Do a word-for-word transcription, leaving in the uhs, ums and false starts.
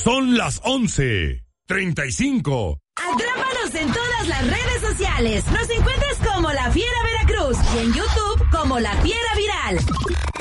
Son las once treinta y cinco. Atrápanos en todas las redes sociales. Nos encuentras como La Fiera Veracruz y en YouTube como La Fiera Viral.